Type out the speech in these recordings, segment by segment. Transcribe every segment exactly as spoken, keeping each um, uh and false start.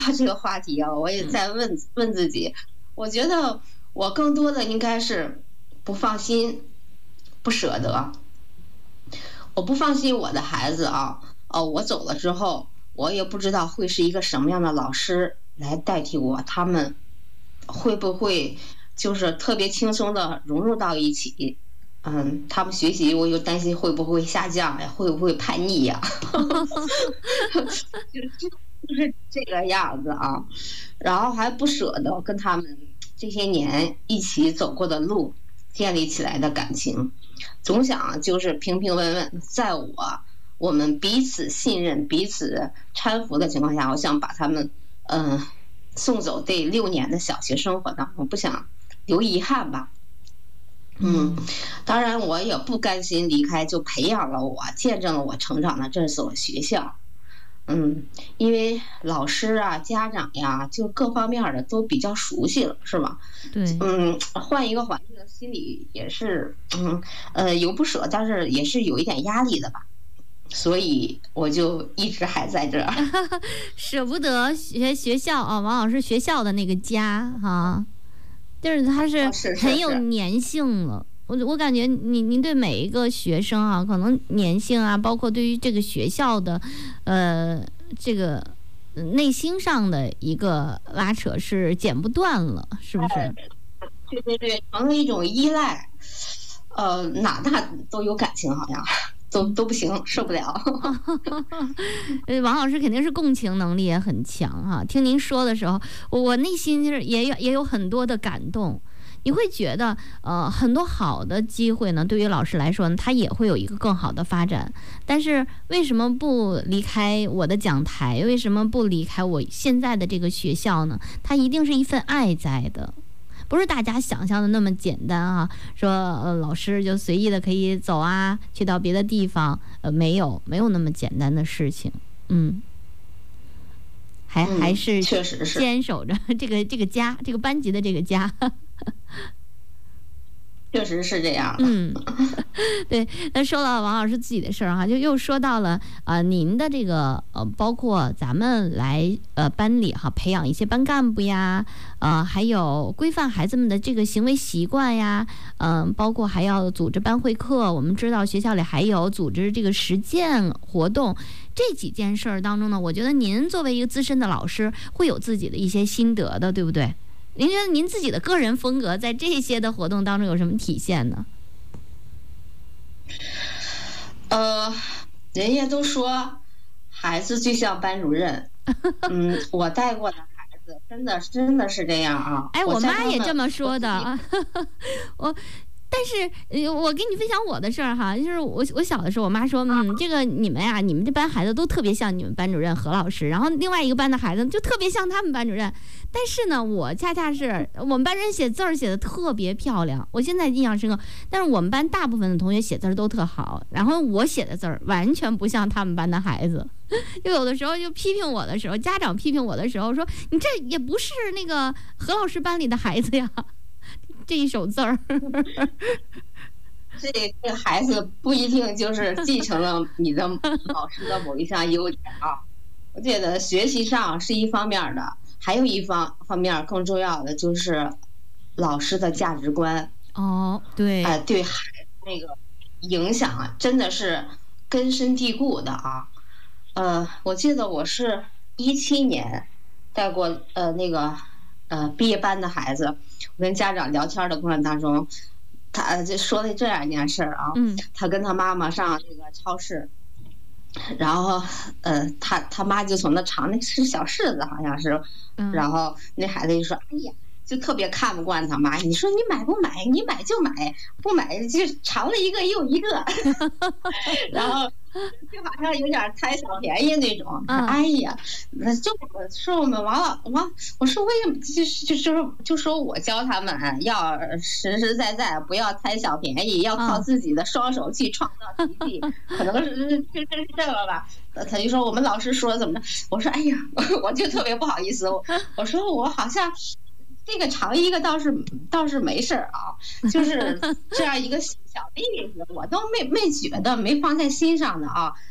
这个话题啊，我也在问问自己，我觉得我更多的应该是不放心、不舍得。我不放心我的孩子啊，哦，我走了之后，我也不知道会是一个什么样的老师来代替我，他们会不会就是特别轻松的融入到一起？嗯，他们学习我又担心会不会下降呀，会不会叛逆呀？就就就是这个样子啊，然后还不舍得跟他们这些年一起走过的路建立起来的感情，总想就是平平稳稳，在我我们彼此信任、彼此搀扶的情况下，我想把他们嗯、呃、送走这六年的小学生活当中，不想留遗憾吧。嗯，当然我也不甘心离开，就培养了我，见证了我成长的这所学校。嗯，因为老师啊、家长呀，就各方面的都比较熟悉了，是吧？ 对， 嗯，换一个环境，心里也是，嗯，呃，有不舍，但是也是有一点压力的吧。所以我就一直还在这儿， 舍不得学学校啊，王老师学校的那个家哈、啊，就是它是很有粘性了。我我感觉您您对每一个学生啊，可能粘性啊，包括对于这个学校的，呃，这个内心上的一个拉扯是剪不断了，是不是？ 对对对，成了一种依赖，呃，哪哪都有感情，好像。都都不行，受不了。 王老师肯定是共情能力也很强哈、啊。听您说的时候，我我内心就是也有也有很多的感动。你会觉得，呃，很多好的机会呢，对于老师来说呢，他也会有一个更好的发展。但是为什么不离开我的讲台？为什么不离开我现在的这个学校呢？它一定是一份爱在的。不是大家想象的那么简单啊！说呃，老师就随意的可以走啊，去到别的地方，呃，没有没有那么简单的事情，嗯，还还是确实是坚守着这个这个家，这个班级的这个家。 确实是这样。 嗯，对。那说了王老师自己的事儿哈，就又说到了啊、呃，您的这个呃，包括咱们来呃班里哈培养一些班干部呀，呃，还有规范孩子们的这个行为习惯呀，嗯、呃，包括还要组织班会课。我们知道学校里还有组织这个实践活动，这几件事儿当中呢，我觉得您作为一个资深的老师，会有自己的一些心得的，对不对？您觉得您自己的个人风格在这些的活动当中有什么体现呢？ 呃，人家都说孩子就像班主任，嗯，我带过的孩子真的真的是这样啊。 哎，我妈也这么说的。我。但是，呃，我跟你分享我的事儿哈，就是我我小的时候，我妈说，嗯，这个你们呀，你们这班孩子都特别像你们班主任何老师，然后另外一个班的孩子就特别像他们班主任。但是呢，我恰恰是我们班主任写字儿写的特别漂亮，我现在印象深刻。但是我们班大部分的同学写字儿都特好，然后我写的字儿完全不像他们班的孩子。就有的时候就批评我的时候，家长批评我的时候说，你这也不是那个何老师班里的孩子呀。这一手字儿， 这这个孩子不一定就是继承了你的老师的某一项优点啊。我觉得学习上是一方面的，还有一方方面更重要的就是老师的价值观。 哦，对， 哎、呃，对孩子那个影响啊，真的是根深蒂固的啊。呃，我记得我是一七年带过呃那个呃毕业班的孩子。我跟家长聊天的过程当中，他就说了这样一件事儿啊， 嗯， 他跟他妈妈上那个超市，然后呃，他他妈就从那尝那是小柿子，好像是，然后那孩子就说：“哎呀。”就特别看不惯他妈，你说你买不买？你买就买，不买就尝了一个又一个，然后就好像有点贪小便宜那种。 嗯、 哎呀，那就说我们王老王，我说为什么就是就是就说我教他们要实实在在，不要贪小便宜，要靠自己的双手去创造奇迹，嗯、可能是就就是这个吧。他就说我们老师说怎么着，我说哎呀，我就特别不好意思，我我说我好像。这个尝一个倒是倒是没事啊，就是这样一个小例子，我都没没觉得没放在心上的啊。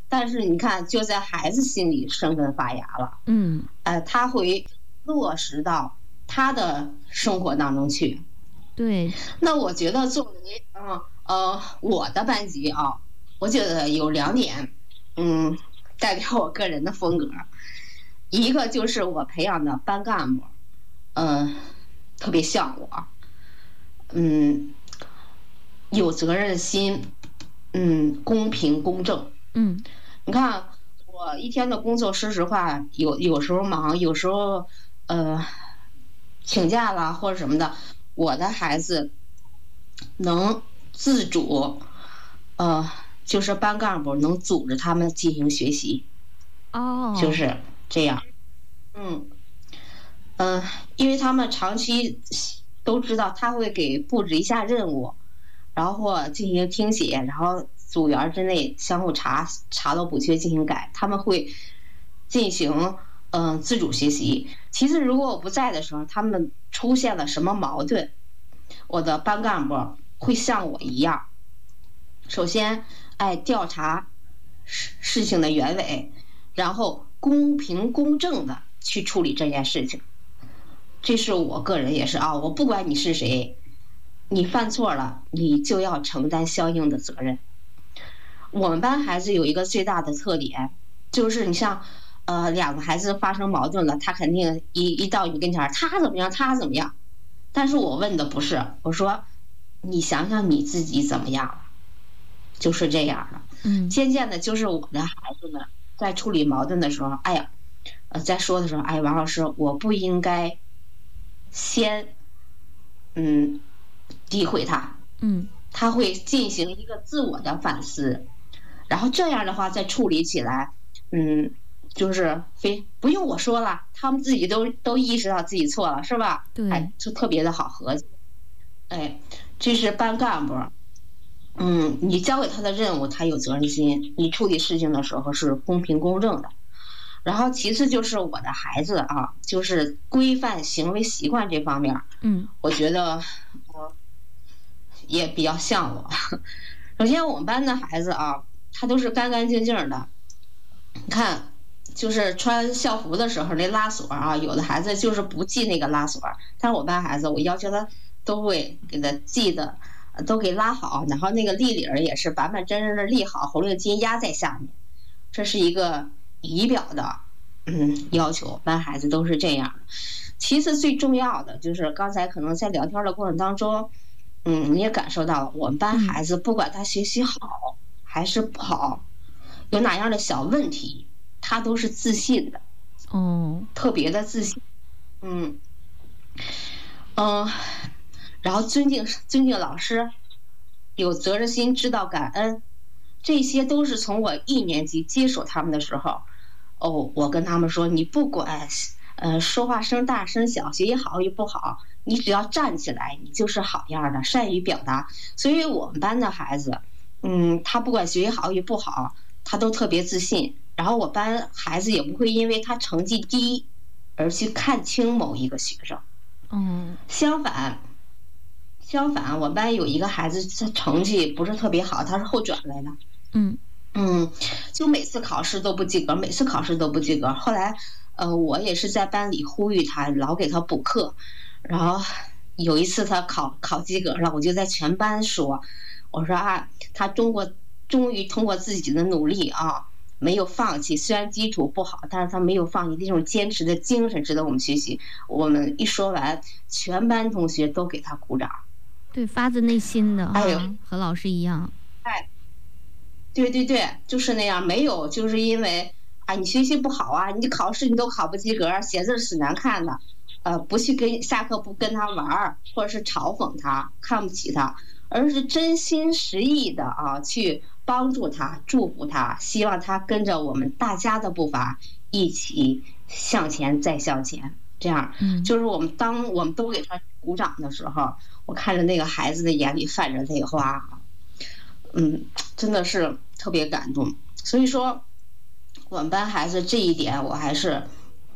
但是你看，就在孩子心里生根发芽了。 嗯， 呃，他会落实到他的生活当中去。 对。 那我觉得作为嗯呃我的班级啊，我觉得有两点，嗯，代表我个人的风格。一个就是我培养的班干部，嗯、呃，特别像我，嗯，有责任心，嗯，公平公正。 嗯， 你看我一天的工作，说实话，有有时候忙，有时候呃请假了或者什么的，我的孩子能自主，呃，就是班干部能组织他们进行学习， 哦， 就是这样。嗯嗯、呃，因为他们长期都知道他会给布置一下任务，然后进行听写，然后组员之内相互查查漏补缺进行改，他们会进行嗯、呃、自主学习。其次，如果我不在的时候，他们出现了什么矛盾，我的班干部会像我一样，首先哎调查事事情的原委，然后公平公正的去处理这件事情。这是我个人也是啊，我不管你是谁，你犯错了，你就要承担相应的责任。我们班孩子有一个最大的特点，就是你像呃两个孩子发生矛盾了，他肯定一一到你跟前，他怎么样，他怎么样。但是我问的不是，我说你想想你自己怎么样了，就是这样的。 嗯， 渐渐的，就是我的孩子们在处理矛盾的时候，哎呀，呃，在说的时候，哎，王老师，我不应该先嗯诋毁他， 嗯， 他会进行一个自我的反思，然后这样的话再处理起来，嗯，就是非不用我说了，他们自己都都意识到自己错了，是吧？ 对， 哎，就特别的好合计。哎，这是班干部，嗯，你交给他的任务，他有责任心，你处理事情的时候是公平公正的。然后其次就是我的孩子啊，就是规范行为习惯这方面， 嗯， 我觉得我也比较像我。首先我们班的孩子啊，他都是干干净净的，你看，就是穿校服的时候那拉锁啊，有的孩子就是不系那个拉锁，但是我班孩子我要求他都会给他系的，都给拉好，然后那个立领也是板板正正的立好，红领巾压在下面，这是一个仪表的嗯要求，班孩子都是这样的。其次最重要的就是刚才可能在聊天的过程当中，嗯，你也感受到我们班孩子不管他学习好还是不好，有哪样的小问题，他都是自信的， 哦， 特别的自信，嗯嗯、呃，然后尊敬尊敬老师，有责任心，知道感恩，这些都是从我一年级接手他们的时候，哦，我跟他们说，你不管呃说话声大声小，学习好与不好，你只要站起来，你就是好样的，善于表达。所以我们班的孩子，嗯，他不管学习好与不好，他都特别自信。然后我班孩子也不会因为他成绩低而去看轻某一个学生。 哦， 相反，相反，我班有一个孩子，他成绩不是特别好，他是后转来的。 嗯嗯，就每次考试都不及格，每次考试都不及格。后来，呃，我也是在班里呼吁他，老给他补课。然后有一次他考考及格了，我就在全班说，我说啊，他中国终于通过自己的努力啊，没有放弃，虽然基础不好，但是他没有放弃，那种坚持的精神值得我们学习。我们一说完，全班同学都给他鼓掌。 对，发自内心的哎呦哈，和老师一样。 哎，对对对，就是那样，没有就是因为啊你学习不好啊，你考试你都考不及格，写字死难看的，呃，不去跟下课不跟他玩儿，或者是嘲讽他，看不起他，而是真心实意的啊去帮助他，祝福他，希望他跟着我们大家的步伐一起向前再向前。这样，就是我们当我们都给他鼓掌的时候，我看着那个孩子的眼里泛着泪花，嗯，真的是特别感动。所以说，我们班孩子这一点，我还是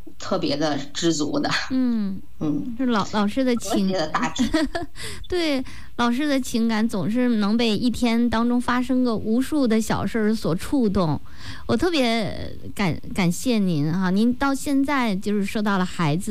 特别的知足的。 嗯嗯， 是老老师的情， 的大体对老师的情感总是能被一天当中发生个无数的小事儿所触动。我特别感感谢您哈，您到现在就是说到了孩子。